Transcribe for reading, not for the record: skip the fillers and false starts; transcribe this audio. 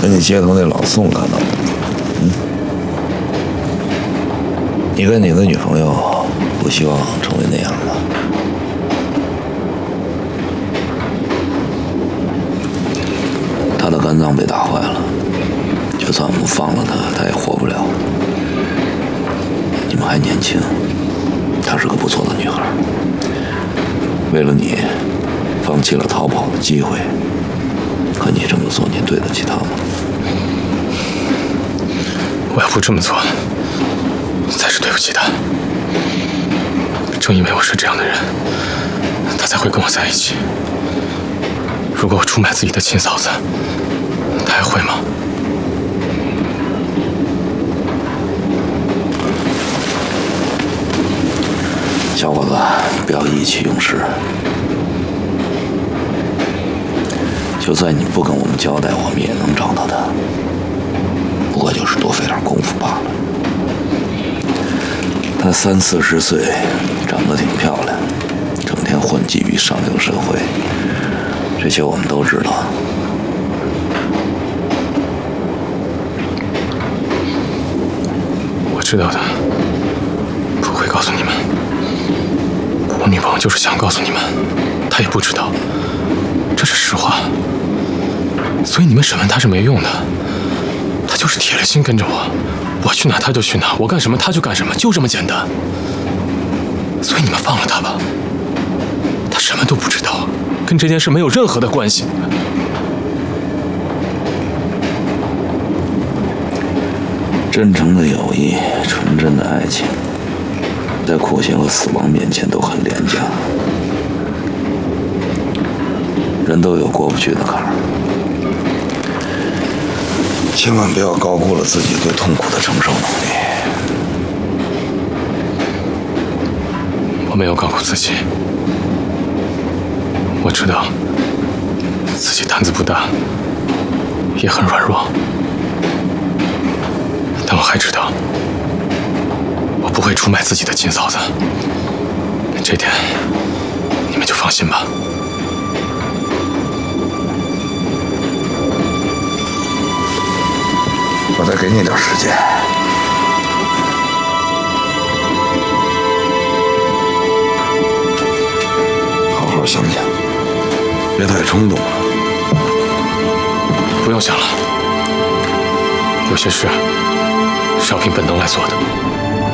跟你街头那老宋看到的。你跟你的女朋友不希望成为那样吧？她的肝脏被打坏了，就算我们放了她，她也活不了。你们还年轻，她是个不错的女孩。为了你，放弃了逃跑的机会。可你这么做，你对得起她吗？ 我要不这么做，才是对不起她。正因为我是这样的人，她才会跟我在一起。如果我出卖自己的亲嫂子，她还会吗？ 小伙子，不要意气用事。就算你不跟我们交代，我们也能找到他，不过就是多费点功夫罢了。她30、40岁，长得挺漂亮，整天混迹于上流社会，这些我们都知道。 我知道的，不会告诉你们。我女朋友就是想告诉你们，她也不知道，这是实话。所以你们审问她是没用的，她就是铁了心跟着我，我去哪她就去哪，我干什么她就干什么，就这么简单。所以你们放了她吧，她什么都不知道，跟这件事没有任何的关系。 真诚的友谊，纯真的爱情，在酷刑和死亡面前都很廉价。人都有过不去的坎儿，千万不要高估了自己对痛苦的承受能力。 我没有高估自己，我知道自己胆子不大，也很软弱，但我还知道我不会出卖自己的亲嫂子，这点你们就放心吧。 我再给你点时间，好好想想，别太冲动了。 不用想了，有些事是要凭本能来做的。